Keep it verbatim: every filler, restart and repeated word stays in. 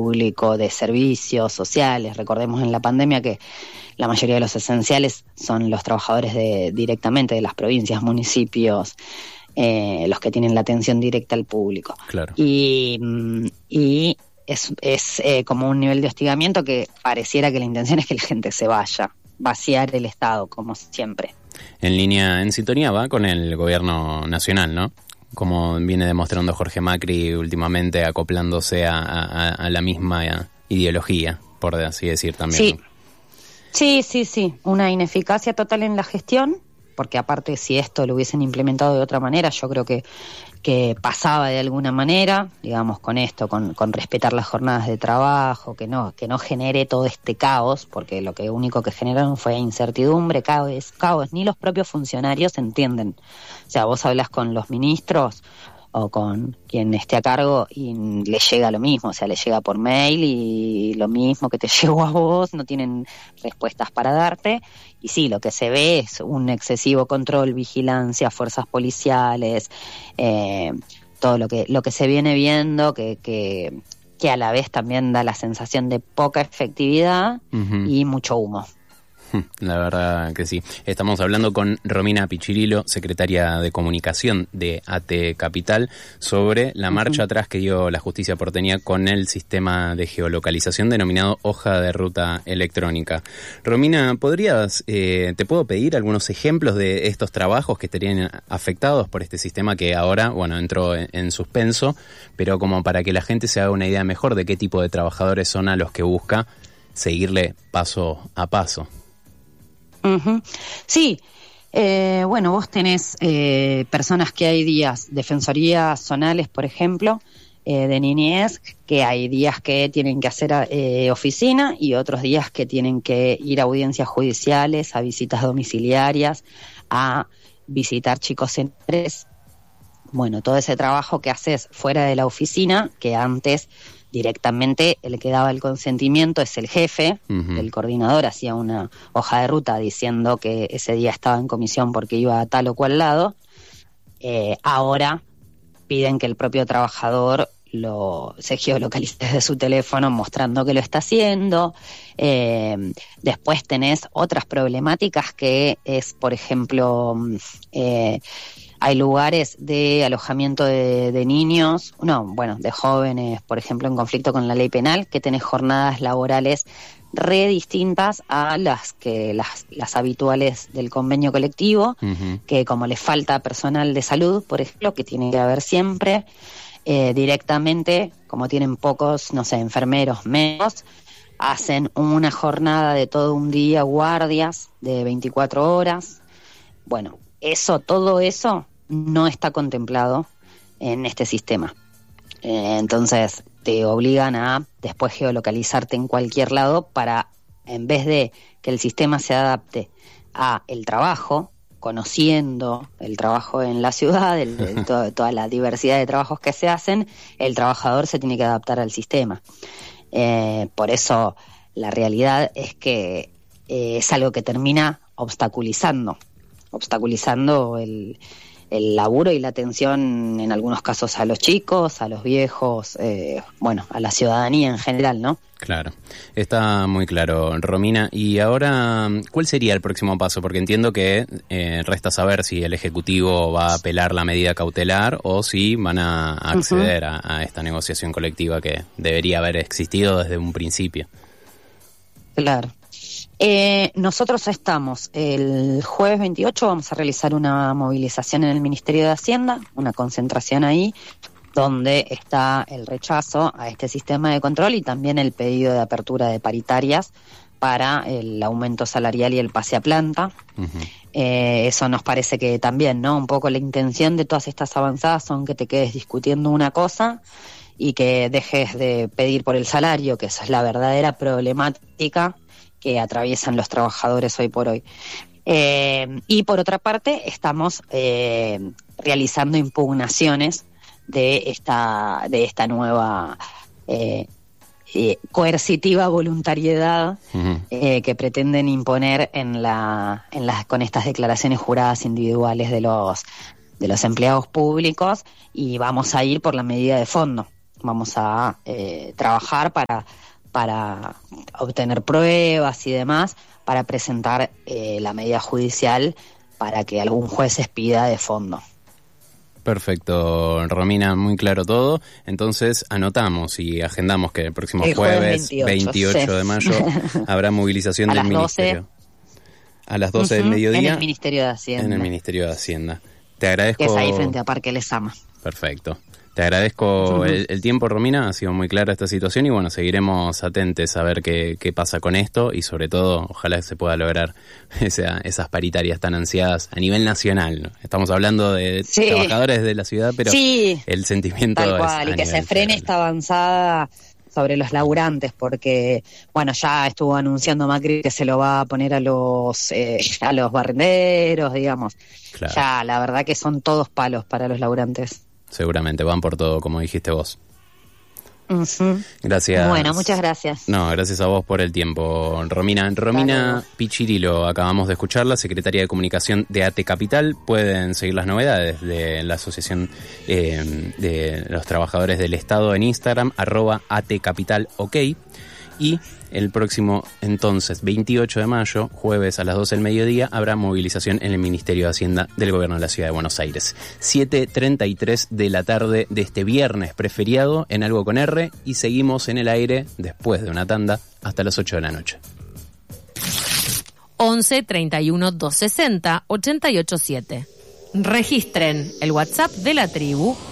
público de servicios sociales. Recordemos en la pandemia que la mayoría de los esenciales son los trabajadores de directamente de las provincias, municipios, eh, los que tienen la atención directa al público. Claro. Y, y es, es eh, como un nivel de hostigamiento que pareciera que la intención es que la gente se vaya, vaciar el Estado, como siempre. En línea, en sintonía va con el gobierno nacional, ¿no? Como viene demostrando Jorge Macri últimamente, acoplándose a, a, a la misma ideología, por así decir también. Sí, sí, sí, sí. Una ineficacia total en la gestión, porque aparte si esto lo hubiesen implementado de otra manera, yo creo que, que pasaba de alguna manera, digamos, con esto, con, con respetar las jornadas de trabajo, que no, que no genere todo este caos, porque lo que único que generaron fue incertidumbre, caos, caos, ni los propios funcionarios entienden. O sea, vos hablas con los ministros o con quien esté a cargo y le llega lo mismo, o sea, le llega por mail y lo mismo que te llegó a vos, no tienen respuestas para darte. Y sí, lo que se ve es un excesivo control, vigilancia, fuerzas policiales, eh, todo lo que lo que se viene viendo, que, que, que a la vez también da la sensación de poca efectividad uh-huh. y mucho humo. La verdad que sí. Estamos hablando con Romina Pichirilo, secretaria de Comunicación de A T Capital, sobre la marcha uh-huh. atrás que dio la justicia porteña con el sistema de geolocalización denominado hoja de ruta electrónica. Romina, ¿podrías, eh, te puedo pedir algunos ejemplos de estos trabajos que estarían afectados por este sistema que ahora, bueno, entró en, en suspenso, pero como para que la gente se haga una idea mejor de qué tipo de trabajadores son a los que busca seguirle paso a paso? Uh-huh. Sí, eh, bueno, vos tenés eh, personas que hay días, defensorías zonales, por ejemplo, eh, de niñez, que hay días que tienen que hacer eh, oficina y otros días que tienen que ir a audiencias judiciales, a visitas domiciliarias, a visitar chicos en tres. Bueno, todo ese trabajo que haces fuera de la oficina, que antes directamente el que daba el consentimiento es el jefe, uh-huh. el coordinador hacía una hoja de ruta diciendo que ese día estaba en comisión porque iba a tal o cual lado, eh, ahora piden que el propio trabajador lo se geolocalice desde su teléfono mostrando que lo está haciendo. Eh, después tenés otras problemáticas que es, por ejemplo, eh, hay lugares de alojamiento de, de niños, no, bueno, de jóvenes, por ejemplo, en conflicto con la ley penal, que tenés jornadas laborales re distintas a las que las, las habituales del convenio colectivo, uh-huh. que como les falta personal de salud, por ejemplo, que tiene que haber siempre, eh, directamente, como tienen pocos, no sé, enfermeros, médicos, hacen una jornada de todo un día, guardias de veinticuatro horas. Bueno, eso, todo eso no está contemplado en este sistema. Eh, entonces te obligan a después geolocalizarte en cualquier lado para, en vez de que el sistema se adapte a el trabajo, conociendo el trabajo en la ciudad, el, el, to, toda la diversidad de trabajos que se hacen, el trabajador se tiene que adaptar al sistema. Eh, por eso la realidad es que eh, es algo que termina obstaculizando obstaculizando el, el laburo y la atención en algunos casos a los chicos, a los viejos, eh, bueno, a la ciudadanía en general, ¿no? Claro, está muy claro, Romina. Y ahora, ¿cuál sería el próximo paso? Porque entiendo que eh, resta saber si el Ejecutivo va a apelar la medida cautelar o si van a acceder uh-huh. a, a esta negociación colectiva que debería haber existido desde un principio. Claro. Eh, nosotros estamos, el jueves veintiocho vamos a realizar una movilización en el Ministerio de Hacienda, una concentración ahí, donde está el rechazo a este sistema de control y también el pedido de apertura de paritarias para el aumento salarial y el pase a planta. Uh-huh. Eh, eso nos parece que también, ¿no? Un poco la intención de todas estas avanzadas son que te quedes discutiendo una cosa y que dejes de pedir por el salario, que esa es la verdadera problemática que atraviesan los trabajadores hoy por hoy. Eh, y por otra parte, estamos eh, realizando impugnaciones de esta, de esta nueva eh, eh, coercitiva voluntariedad uh-huh. eh, que pretenden imponer en la, en las, con estas declaraciones juradas individuales de los, de los empleados públicos, y vamos a ir por la medida de fondo. vamos a eh, trabajar para, para obtener pruebas y demás, para presentar eh, la medida judicial para que algún juez expida de fondo. Perfecto, Romina, muy claro todo. Entonces anotamos y agendamos que el próximo el jueves, jueves veintiocho, veintiocho sí. de mayo habrá movilización a del las Ministerio. doce. A las doce Uh-huh, del mediodía. en el Ministerio de Hacienda. En el Ministerio de Hacienda. Te agradezco. Que es ahí frente a Parque Lezama. Perfecto. Te agradezco uh-huh. el, el tiempo, Romina. Ha sido muy clara esta situación y bueno, seguiremos atentos a ver qué, qué pasa con esto y sobre todo, ojalá se pueda lograr esa, esas paritarias tan ansiadas a nivel nacional, ¿no? Estamos hablando de sí. trabajadores de la ciudad, pero sí, el sentimiento tal es cual, a y que se nivel frene federal. esta avanzada sobre los laburantes, porque bueno, ya estuvo anunciando Macri que se lo va a poner a los eh, a los barrenderos, digamos. Claro. Ya, la verdad que son todos palos para los laburantes. Seguramente, van por todo, como dijiste vos. Uh-huh. Gracias. Bueno, muchas gracias. No, gracias a vos por el tiempo, Romina. Romina Pichirilo, acabamos de escucharla, secretaria de Comunicación de A T Capital. Pueden seguir las novedades de la Asociación eh, de los Trabajadores del Estado en Instagram, arroba A T Capital OK. Y el próximo, entonces, veintiocho de mayo, jueves a las doce del mediodía, habrá movilización en el Ministerio de Hacienda del Gobierno de la Ciudad de Buenos Aires. siete treinta y tres de la tarde de este viernes preferiado en Algo con R y seguimos en el aire después de una tanda hasta las ocho de la noche. once treinta y uno, doscientos sesenta, ochenta y ocho siete. Registren el WhatsApp de la tribu